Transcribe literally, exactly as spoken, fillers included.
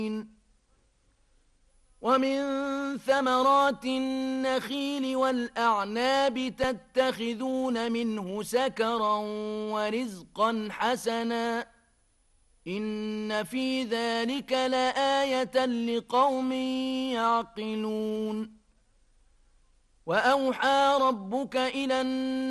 ومن ثمرات النخيل والأعناب تتخذون منه سكرا ورزقا حسنا إن في ذلك لآية لقوم يعقلون وأوحى ربك إلى الناس